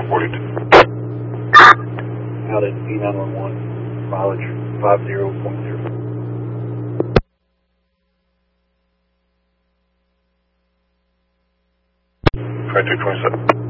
142. Out at P911, mileage 50.0. Twenty-two 27.